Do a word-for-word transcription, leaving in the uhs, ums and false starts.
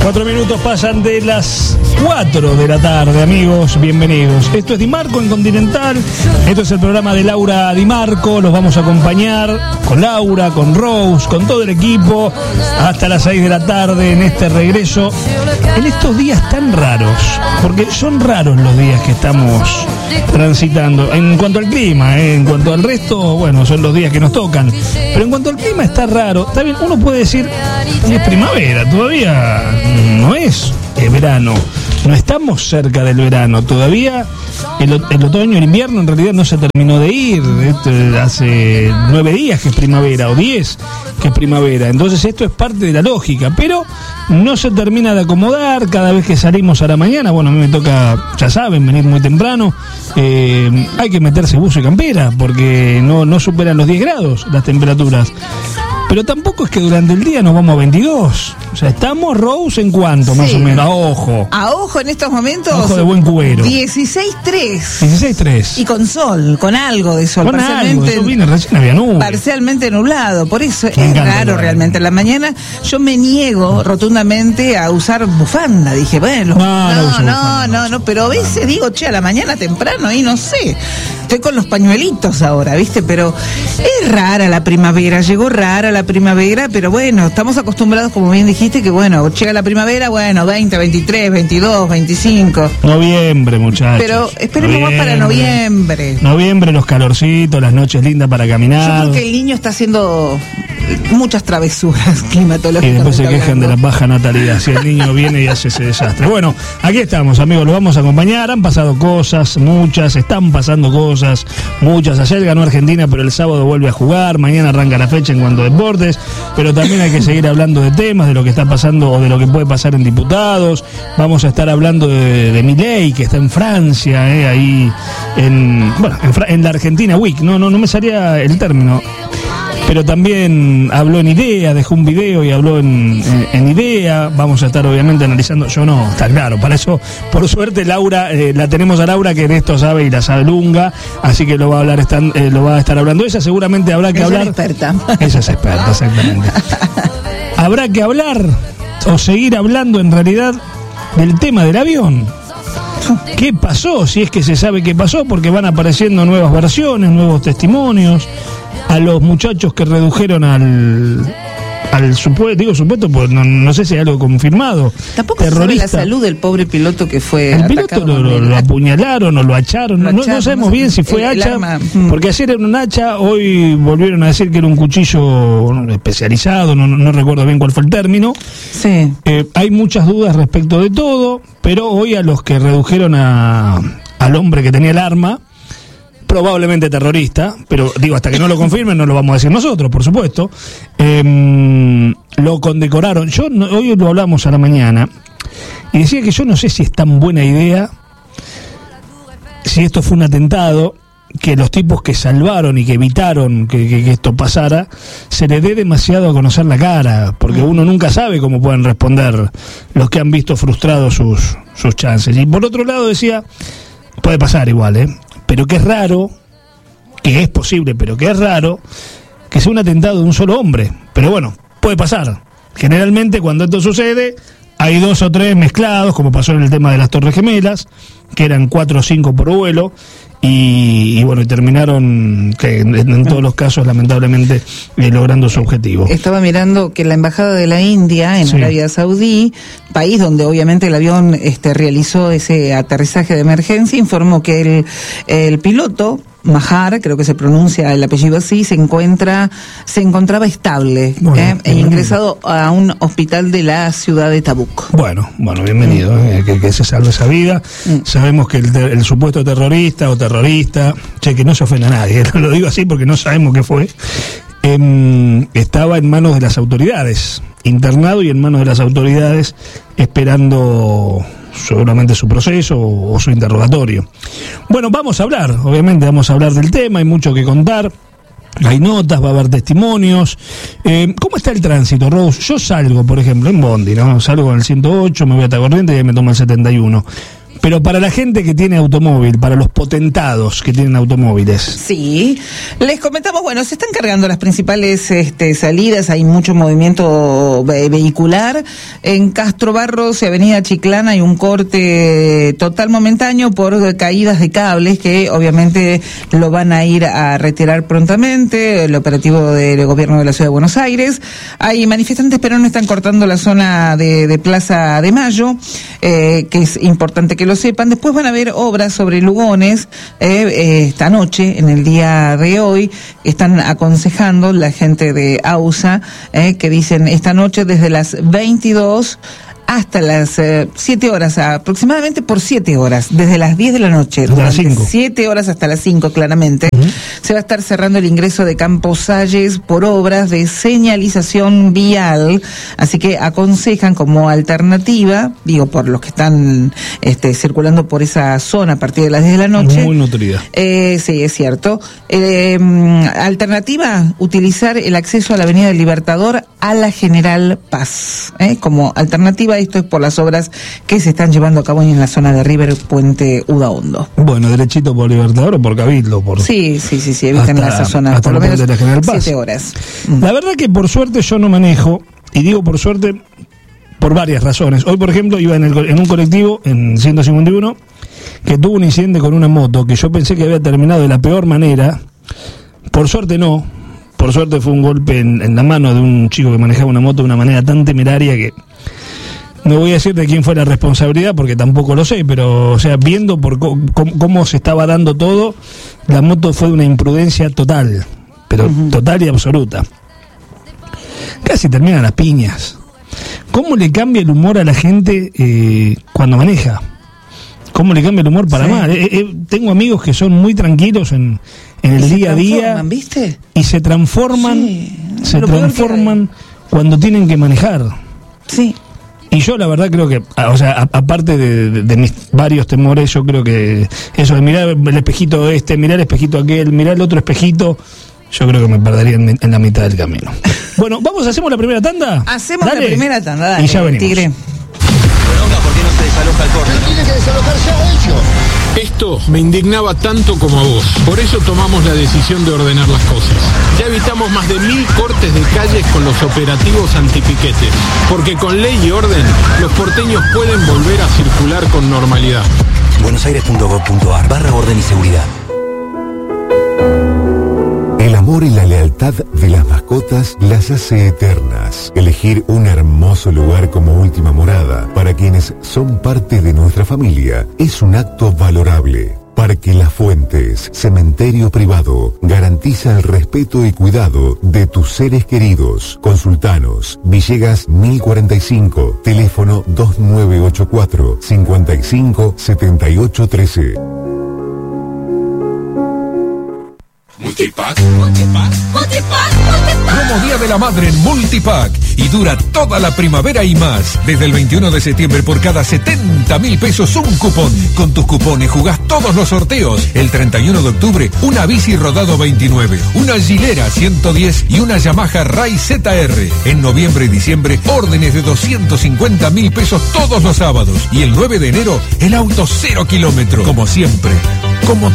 Cuatro minutos pasan de las cuatro de la tarde, amigos, bienvenidos. Esto es Di Marco en Continental, esto es el programa de Laura Di Marco, los vamos a acompañar con Laura, con Rose, con todo el equipo, hasta las seis de la tarde en este regreso, en estos días tan raros, porque son raros los días que estamos transitando, en cuanto al clima, ¿eh? En cuanto al resto, bueno, son los días que nos tocan, pero en cuanto al clima está raro, está bien, uno puede decir, es primavera, todavía no es eh, verano, no estamos cerca del verano, todavía el, el otoño, el invierno en realidad no se terminó de ir, este, hace nueve días que es primavera, o diez que es primavera, entonces esto es parte de la lógica, pero no se termina de acomodar, cada vez que salimos a la mañana, bueno, a mí me toca, ya saben, venir muy temprano, eh, hay que meterse buzo y campera, porque no, no superan los diez grados las temperaturas. Pero tampoco es que durante el día nos vamos a veintidós. O sea, estamos, Rose, ¿en cuánto, sí, más o menos? A ojo. A ojo en estos momentos. A ojo de buen cubero. dieciséis tres. dieciséis tres. Y con sol, con algo de sol. Con parcialmente, algo, vine, recién había nubes. Parcialmente nublado. Por eso me es raro el realmente. En la mañana yo me niego rotundamente a usar bufanda. Dije, bueno, no, no, no, no, bufanda, no, no, pero a veces digo, che, a la mañana temprano, y no sé. Estoy con los pañuelitos ahora, ¿viste? Pero es rara la primavera, llegó rara la primavera, pero bueno, estamos acostumbrados, como bien dijiste, que bueno, llega la primavera, bueno, veinte, veintitrés, veintidós, veinticinco. Noviembre, muchachos. Pero esperemos más para noviembre. Noviembre, los calorcitos, las noches lindas para caminar. Yo creo que el niño está haciendo muchas travesuras climatológicas. Y después se quejan de la baja natalidad, si el niño viene y hace ese desastre. Bueno, aquí estamos, amigos, lo vamos a acompañar, han pasado cosas, muchas, están pasando cosas. Muchas. Ayer ganó Argentina, pero el sábado vuelve a jugar. Mañana arranca la fecha en cuanto a deportes. Pero también hay que seguir hablando de temas, de lo que está pasando o de lo que puede pasar en diputados. Vamos a estar hablando de, de Milei, que está en Francia, eh, ahí en, bueno, en, Fra- en la Argentina Week. No, no, no me salía el término. Pero también habló en IDEA, dejó un video y habló en, en, en IDEA. Vamos a estar obviamente analizando. Yo no, está claro. Para eso, por suerte, Laura, eh, la tenemos a Laura, que de esto sabe y la sabe lunga. Así que lo va a hablar, están, eh, lo va a estar hablando ella. Seguramente habrá que ella hablar. Es experta. Ella es experta, exactamente. Habrá que hablar o seguir hablando en realidad del tema del avión. ¿Qué pasó? Si es que se sabe qué pasó, porque van apareciendo nuevas versiones, nuevos testimonios. A los muchachos que redujeron al al supuesto, digo supuesto, pues no, no sé si hay algo confirmado. Tampoco terrorista. Se sabe la salud del pobre piloto que fue el piloto lo, lo, lo apuñalaron o lo hacharon, lo no, acharon, no sabemos no sé, bien si fue el, hacha, el porque ayer era un hacha, hoy volvieron a decir que era un cuchillo especializado, no, no recuerdo bien cuál fue el término. Sí. Eh, hay muchas dudas respecto de todo, pero hoy a los que redujeron a al hombre que tenía el arma, probablemente terrorista, pero digo, hasta que no lo confirmen no lo vamos a decir nosotros, por supuesto, eh, lo condecoraron. Yo no, hoy lo hablamos a la mañana y decía que yo no sé si es tan buena idea, si esto fue un atentado, que los tipos que salvaron y que evitaron que, que, que esto pasara, se le dé demasiado a conocer la cara, porque uno nunca sabe cómo pueden responder los que han visto frustrados sus, sus chances. Y por otro lado decía, puede pasar igual, ¿eh? Pero que es raro, que es posible, pero que es raro, que sea un atentado de un solo hombre. Pero bueno, puede pasar. Generalmente cuando esto sucede, hay dos o tres mezclados, como pasó en el tema de las Torres Gemelas, que eran cuatro o cinco por vuelo, y, y bueno, y terminaron, que en, en todos los casos, lamentablemente, eh, logrando su objetivo. Estaba mirando que la Embajada de la India en sí. Arabia Saudí, país donde obviamente el avión este, realizó ese aterrizaje de emergencia, informó que el, el piloto Mahar, creo que se pronuncia el apellido así, se encuentra, se encontraba estable, bueno, eh, e ingresado a un hospital de la ciudad de Tabuk. Bueno, bueno, bienvenido, mm. eh, que, que se salve esa vida. Mm. Sabemos que el, el supuesto terrorista o terrorista, che, que no se ofenda a nadie, lo digo así porque no sabemos qué fue, eh, estaba en manos de las autoridades, internado y en manos de las autoridades, esperando seguramente su proceso o, o su interrogatorio. Bueno, vamos a hablar, obviamente vamos a hablar del tema, hay mucho que contar, hay notas, va a haber testimonios. Eh, ¿Cómo está el tránsito, Rose? Yo salgo, por ejemplo, en Bondi, ¿no? Salgo con el ciento ocho, me voy hasta Corrientes y ahí me tomo el setenta y uno. pero para la gente que tiene automóvil, para los potentados que tienen automóviles. Sí, les comentamos, bueno, se están cargando las principales este, salidas, hay mucho movimiento ve- vehicular. En Castro Barros y Avenida Chiclana hay un corte total momentáneo por caídas de cables que obviamente lo van a ir a retirar prontamente, el operativo del gobierno de la Ciudad de Buenos Aires. Hay manifestantes, pero no están cortando la zona de, de Plaza de Mayo, eh, que es importante que lo sepan. Después van a haber obras sobre Lugones, eh, eh, esta noche, en el día de hoy, están aconsejando la gente de AUSA, eh, que dicen esta noche desde las veintidós hasta las eh, siete horas, aproximadamente por siete horas, desde las diez de la noche, hasta las durante cinco. siete horas hasta las cinco, claramente, uh-huh. Se va a estar cerrando el ingreso de Campos Salles por obras de señalización vial, así que aconsejan como alternativa, digo, por los que están este, circulando por esa zona a partir de las diez de la noche. Muy nutrida. Eh, sí, es cierto. Eh, alternativa, utilizar el acceso a la Avenida del Libertador a la General Paz, eh, como alternativa. Esto es por las obras que se están llevando a cabo en la zona de River Puente Udaondo. Bueno, derechito por Libertador o por Cabildo. Por... Sí, sí, sí, sí, eviten esa zona, por lo menos de la General Paz. siete horas. La verdad que por suerte yo no manejo, y digo por suerte por varias razones. Hoy, por ejemplo, iba en, el, en un colectivo, en ciento cincuenta y uno, que tuvo un incidente con una moto que yo pensé que había terminado de la peor manera. Por suerte no. Por suerte fue un golpe en, en la mano de un chico que manejaba una moto de una manera tan temeraria que no voy a decir de quién fue la responsabilidad porque tampoco lo sé, pero o sea, viendo por co- cómo, cómo se estaba dando todo, la moto fue de una imprudencia total, pero uh-huh. total y absoluta. Casi terminan las piñas. ¿Cómo le cambia el humor a la gente eh, cuando maneja? ¿Cómo le cambia el humor para sí. mal? Eh, eh, tengo amigos que son muy tranquilos en, en el día a día, ¿viste? Y se transforman, sí, se transforman cuando tienen que manejar. Sí. Y yo la verdad creo que, o sea, a, aparte de, de, de mis varios temores, yo creo que eso de mirar el espejito este, mirar el espejito aquel, mirar el otro espejito, yo creo que me perdería en, en la mitad del camino. Bueno, vamos, ¿hacemos la primera tanda? Hacemos dale. la primera tanda, dale. Y ya venimos. Tigre. ¿Por qué no se desaloja el corte? Tiene que desalojar ya ellos. Esto me indignaba tanto como a vos. Por eso tomamos la decisión de ordenar las cosas. Ya evitamos más de mil cortes de calles con los operativos antipiquetes. Porque con ley y orden, los porteños pueden volver a circular con normalidad. buenosaires punto gov punto ar barra orden y seguridad. El amor y la lealtad de las mascotas las hace eternas. Elegir un hermoso lugar como última morada para quienes son parte de nuestra familia es un acto valorable. Parque Las Fuentes, cementerio privado, garantiza el respeto y cuidado de tus seres queridos. Consultanos, Villegas mil cuarenta y cinco, teléfono dos nueve ocho cuatro, cinco cinco, siete ocho uno tres. Multipack, Multipack, Multipack, Multipack. Promo Día de la Madre en Multipack y dura toda la primavera y más. Desde el veintiuno de septiembre por cada setenta mil pesos un cupón. Con tus cupones jugás todos los sorteos. El treinta y uno de octubre una bici rodado veintinueve, una Gilera ciento diez y una Yamaha Ray Z R. En noviembre y diciembre órdenes de doscientos cincuenta mil pesos todos los sábados. Y el nueve de enero el auto cero kilómetro. Como siempre, como